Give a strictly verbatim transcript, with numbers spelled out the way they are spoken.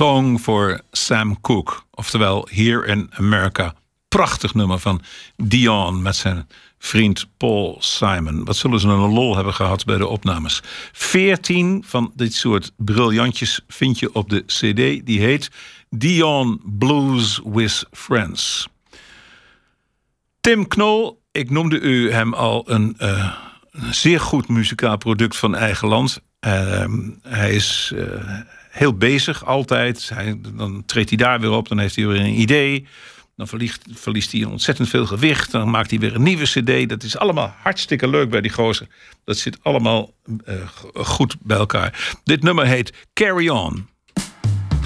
Song for Sam Cooke. Oftewel Here in America. Prachtig nummer van Dion met zijn vriend Paul Simon. Wat zullen ze een lol hebben gehad bij de opnames. Veertien van dit soort briljantjes vind je op de cd. Die heet Dion Blues with Friends. Tim Knol, ik noemde u hem al een, uh, een zeer goed muzikaal product van eigen land. Uh, hij is uh, heel bezig altijd. Hij, dan treedt hij daar weer op, dan heeft hij weer een idee. Dan verliest, verliest hij ontzettend veel gewicht. Dan maakt hij weer een nieuwe cd. Dat is allemaal hartstikke leuk bij die gozer. Dat zit allemaal uh, goed bij elkaar. Dit nummer heet Carry On.